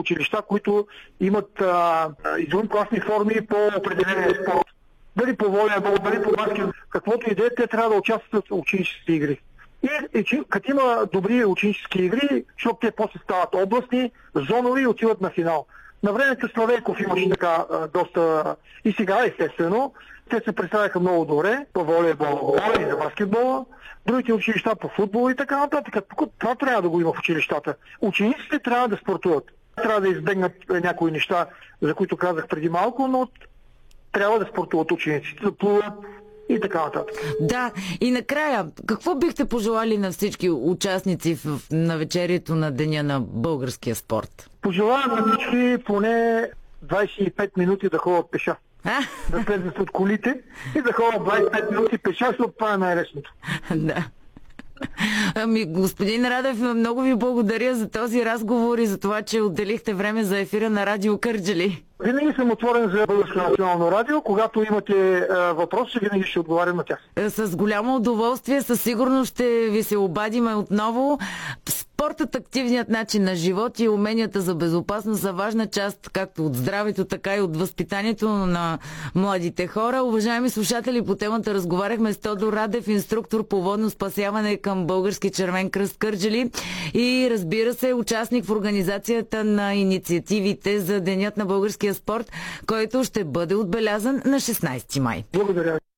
училища, които имат извънкласни форми по определения спорт. Дали по волейбол, дали по баскет, каквото и да е, те трябва да участват в ученически игри. И като има добри ученически игри, защото те после стават областни, зонови и отиват на финал. На времето Славейков имаше така доста и сега, естествено. Те се представяха много добре по волейбол и за баскетбола, другите училища по футбол и така нататък. Това трябва да го има в училищата. Учениците трябва да спортуват. Трябва да избегнат някои неща, за които казах преди малко, но трябва да спортуват учениците, да плуват и така нататък. Да, и накрая, какво бихте пожелали на всички участници в навечерието на Деня на българския спорт? Пожелавам на всички поне 25 минути да ходят пеша. Да слезат от колите и да ходят 25 минути пеша, защото това е най-лесното. Да. Ами, господин Радев, много ви благодаря за този разговор и за това, че отделихте време за ефира на Радио Кърджали. Винаги съм отворен за Българско национално радио. Когато имате въпроси, винаги ще отговарям на тях. С голямо удоволствие, със сигурност ще ви се обадиме отново. Спортът, активният начин на живот и уменията за безопасност са важна част както от здравето, така и от възпитанието на младите хора. Уважаеми слушатели, по темата разговаряхме с Тодор Радев, инструктор по водно спасяване към Български червен кръст Кърджали и, разбира се, участник в организацията на инициативите за Денят на българския спорт, който ще бъде отбелязан на 16 май. Благодаря.